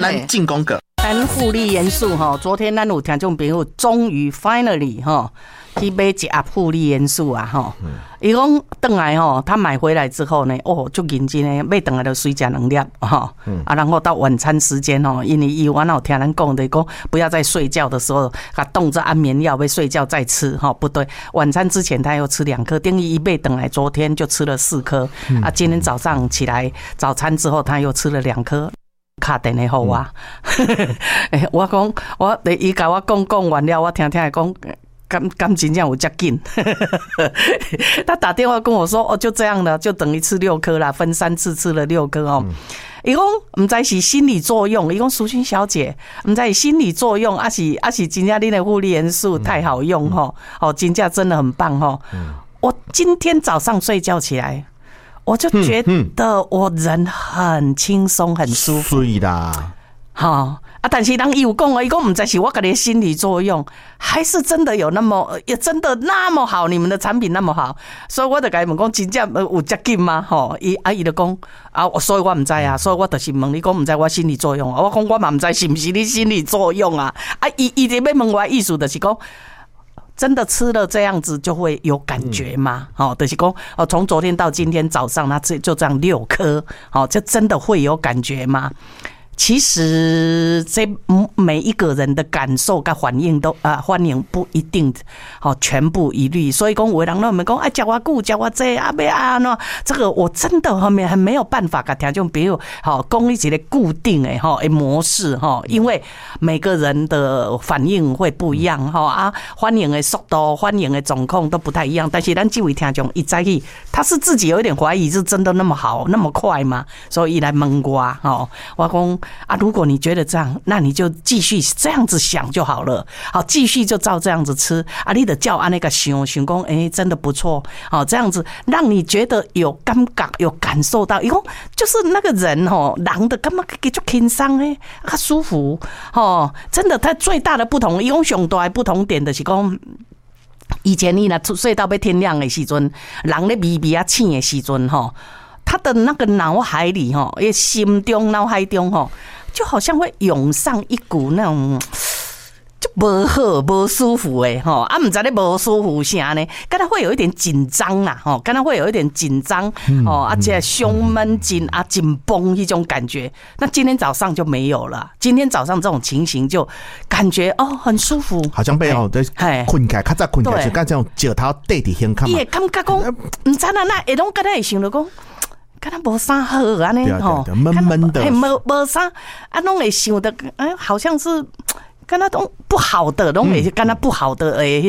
咱进攻个。 咱护理元素哈，昨天咱有听众朋友终于 finally 哈去买一盒护理元素啊哈。伊讲回来吼，他买回来之后呢，哦，就认真的买回来就水吃2粒哈。啊，然后到晚餐时间吼，因为伊我有听人讲的讲，不要在睡觉的时候，他冻着安眠药，要睡觉再吃哈，不对，晚餐之前他又吃2颗，等于伊买回来昨天就吃了4颗，啊，今天早上起来早餐之后他又吃了2颗。卡电的好我，我讲我伊甲我讲完了，我听伊讲。敢真正有这么紧？他打电话跟我说：“哦，就这样了，就等于吃6颗啦，分3次吃了6颗哦。”伊讲唔知是心理作用，伊讲淑君小姐唔知是心理作用，还是真正你的护理元素太好用吼，哦，真正真的很棒吼。我今天早上睡觉起来，我就觉得我人很轻松，很舒服。 对啦， 好。啊，但是人伊有讲哦，伊讲唔知是我家己的心理作用，还是真的有那么也真的那么好，你们的产品那么好，所以我就甲伊问讲，真正有这紧吗？吼，伊就讲啊，所以我唔知啊，所以我就是问你讲唔知我心理作用啊，我讲我嘛唔知是不是你心理作用啊？啊，伊就要问我意思就是讲。真的吃了这样子就会有感觉吗？就是说从昨天到今天早上，那就这样6颗，就真的会有感觉吗？其实这每一个人的感受跟反应都反应不一定全部一律，所以讲有的人都没讲叫我顾叫我这啊要啊喏，这个我真的很没有办法跟听众朋友讲一个固定的模式因为每个人的反应会不一样反应的速度、反应的状况都不太一样。但是咱这位听众一早起，他是自己有一点怀疑，是真的那么好那么快吗？所以他来问我我讲。如果你觉得这样，那你就继续这样子想就好了。好，继续就照这样子吃。你的叫那个想讲，真的不错。好，这样子让你觉得有感觉，有感受到，就是那个人人的感觉就轻松较舒服。真的，他最大的不同，上大的不同点就是讲。以前你睡到要天亮的时阵，人咧微微醒的时阵他的那个脑海里心中脑海中就好像会涌上一股那种就不好不舒服不知道你不舒服啥呢？刚才会有一点紧张啦刚才会有一点紧张这胸闷紧紧绷一种感觉。那今天早上就没有了，今天早上这种情形就感觉很舒服， 好像被困起来，较早困起来就跟这种石头缀伫胸口嘛。 也感觉讲，唔知那会拢刚才会想到讲。敢若无啥好安尼闷闷的， 无啥拢会想的，好像是敢若都不好的，拢会敢若不好的迄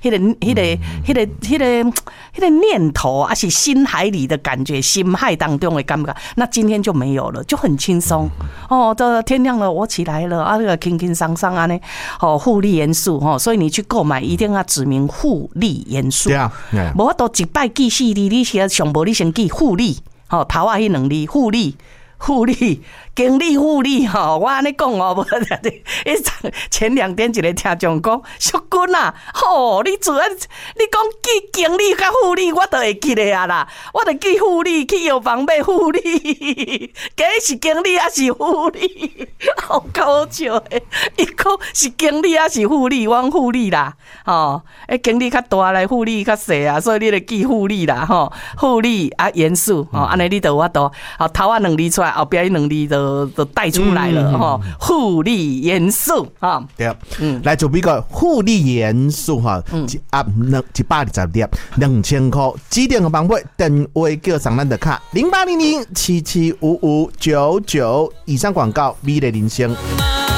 个念头是心海里的感觉，心海当中的感觉。那今天就没有了，就很轻松这天亮了，我起来了那个轻轻松松安尼护理元素所以你去购买一定要指明护理元素。对啊，无法度一摆记4字，你先上无你先记护理。头迄2字护理经理护理我安尼讲无前2天一个听众讲，淑君啊，你主要你讲记经理甲护理，我都会记得啊啦，我就记护理去药房买护理，假是经理还是护理，好搞笑诶！伊讲是经理还是护理，我护理啦，经理较大嘞，护理较细啊，所以你就记护理啦，护理元素安尼你就我都头2字出来，后边2字都带出来了护理元素对，来做一个护理元素120粒2000块，指定的方法电话叫上咱的卡0800775599，以上广告美丽人生。